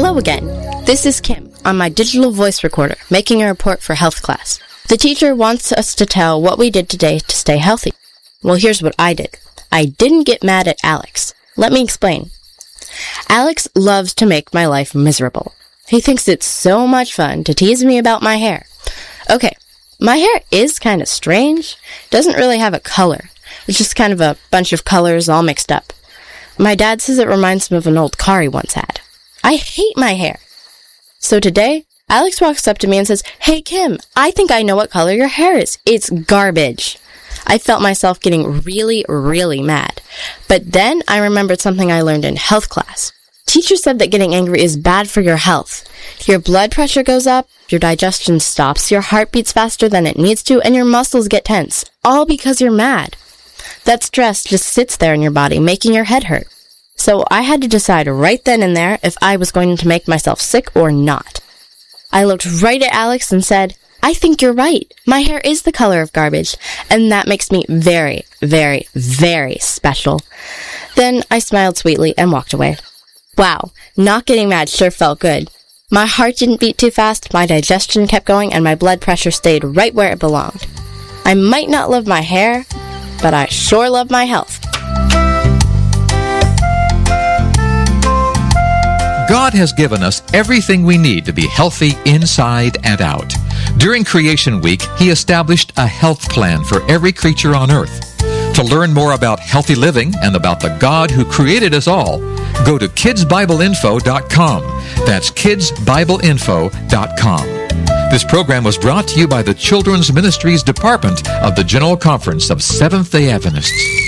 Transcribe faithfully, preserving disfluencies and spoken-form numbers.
Hello again. This is Kim on my digital voice recorder making a report for health class. The teacher wants us to tell what we did today to stay healthy. Well, here's what I did. I didn't get mad at Alex. Let me explain. Alex loves to make my life miserable. He thinks it's so much fun to tease me about my hair. Okay, my hair is kind of strange. Doesn't really have a color. It's just kind of a bunch of colors all mixed up. My dad says it reminds him of an old car he once had. I hate my hair. So today, Alex walks up to me and says, "Hey Kim, I think I know what color your hair is. It's garbage." I felt myself getting really, really mad. But then I remembered something I learned in health class. Teacher said that getting angry is bad for your health. Your blood pressure goes up, your digestion stops, your heart beats faster than it needs to, and your muscles get tense, all because you're mad. That stress just sits there in your body, making your head hurt. So I had to decide right then and there if I was going to make myself sick or not. I looked right at Alex and said, "I think you're right. My hair is the color of garbage, and that makes me very, very, very special." Then I smiled sweetly and walked away. Wow, not getting mad sure felt good. My heart didn't beat too fast, my digestion kept going, and my blood pressure stayed right where it belonged. I might not love my hair, but I sure love my health. God has given us everything we need to be healthy inside and out. During Creation Week, He established a health plan for every creature on earth. To learn more about healthy living and about the God who created us all, go to kids bible info dot com. That's kids bible info dot com. This program was brought to you by the Children's Ministries Department of the General Conference of Seventh-day Adventists.